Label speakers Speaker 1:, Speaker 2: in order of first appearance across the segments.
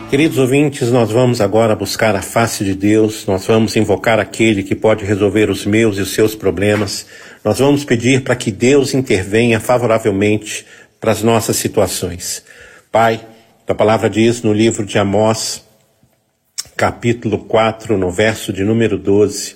Speaker 1: Queridos ouvintes, nós vamos agora buscar a face de Deus, nós vamos invocar aquele que pode resolver os meus e os seus problemas, nós vamos pedir para que Deus intervenha favoravelmente para as nossas situações. Pai, a palavra diz no livro de Amós, capítulo 4, no verso de número 12,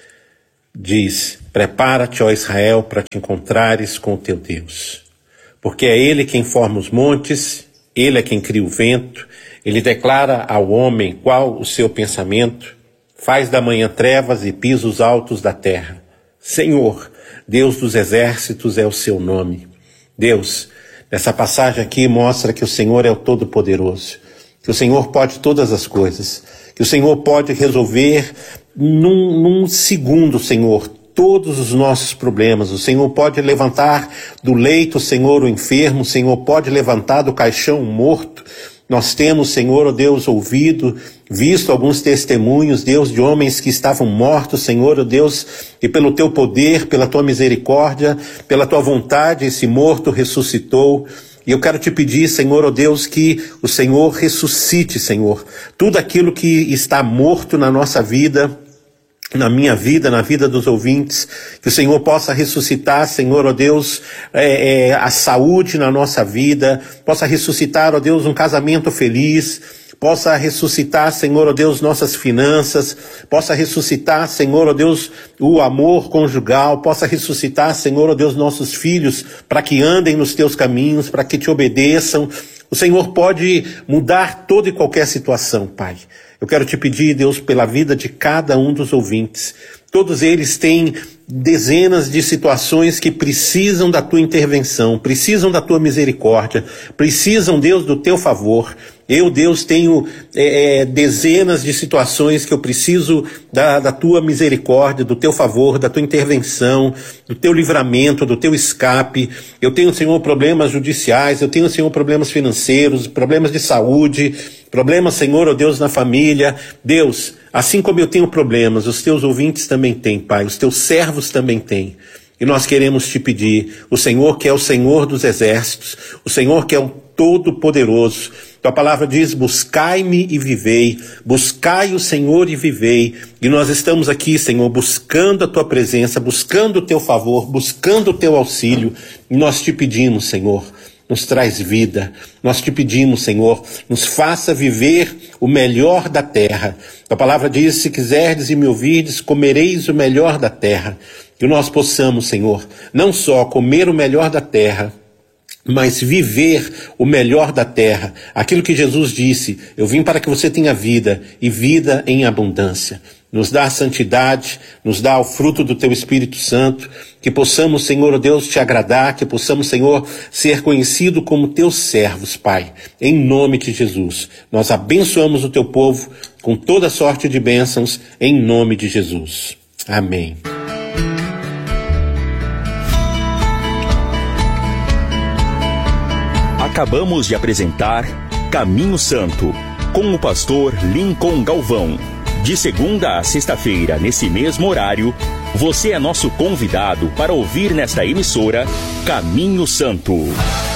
Speaker 1: diz: prepara-te, ó Israel, para te encontrares com o teu Deus, porque é Ele quem forma os montes, Ele é quem cria o vento. Ele declara ao homem qual o seu pensamento, faz da manhã trevas e pisos altos da terra. Senhor, Deus dos exércitos é o seu nome. Deus, nessa passagem aqui mostra que o Senhor é o Todo-Poderoso, que o Senhor pode todas as coisas, que o Senhor pode resolver num segundo, Senhor, todos os nossos problemas. O Senhor pode levantar do leito, Senhor, o enfermo, o Senhor pode levantar do caixão o morto. Nós temos, Senhor, ó Deus, ouvido, visto alguns testemunhos, Deus, de homens que estavam mortos, Senhor, ó Deus, e pelo teu poder, pela tua misericórdia, pela tua vontade, esse morto ressuscitou. E eu quero te pedir, Senhor, ó Deus, que o Senhor ressuscite, Senhor, tudo aquilo que está morto na nossa vida, na minha vida, na vida dos ouvintes, que o Senhor possa ressuscitar, Senhor, ó Deus, a saúde na nossa vida, possa ressuscitar, ó Deus, um casamento feliz, possa ressuscitar, Senhor, ó Deus, nossas finanças, possa ressuscitar, Senhor, ó Deus, o amor conjugal, possa ressuscitar, Senhor, ó Deus, nossos filhos, para que andem nos teus caminhos, para que te obedeçam. O Senhor pode mudar toda e qualquer situação, Pai. Eu quero te pedir, Deus, pela vida de cada um dos ouvintes. Todos eles têm dezenas de situações que precisam da tua intervenção, precisam da tua misericórdia, precisam, Deus, do teu favor. Eu, Deus, tenho dezenas de situações que eu preciso da tua misericórdia, do teu favor, da tua intervenção, do teu livramento, do teu escape. Eu tenho, Senhor, problemas judiciais, eu tenho, Senhor, problemas financeiros, problemas de saúde, problemas, Senhor, ó Deus, na família. Deus, assim como eu tenho problemas, os teus ouvintes também têm, Pai, os teus servos também têm. E nós queremos te pedir, o Senhor que é o Senhor dos exércitos, o Senhor que é o Todo-Poderoso. Tua palavra diz: buscai-me e vivei, buscai o Senhor e vivei. E nós estamos aqui, Senhor, buscando a tua presença, buscando o teu favor, buscando o teu auxílio. E nós te pedimos, Senhor, nos traz vida. Nós te pedimos, Senhor, nos faça viver o melhor da terra. A palavra diz: se quiserdes e me ouvirdes, comereis o melhor da terra. Que nós possamos, Senhor, não só comer o melhor da terra, mas viver o melhor da terra. Aquilo que Jesus disse: eu vim para que você tenha vida, e vida em abundância. Nos dá a santidade, nos dá o fruto do teu Espírito Santo, que possamos, Senhor, Deus, te agradar, que possamos, Senhor, ser conhecido como teus servos, Pai. Em nome de Jesus, nós abençoamos o teu povo com toda sorte de bênçãos, em nome de Jesus. Amém.
Speaker 2: Acabamos de apresentar Caminho Santo, com o pastor Lincoln Galvão. De segunda a sexta-feira, nesse mesmo horário, você é nosso convidado para ouvir nesta emissora Caminho Santo.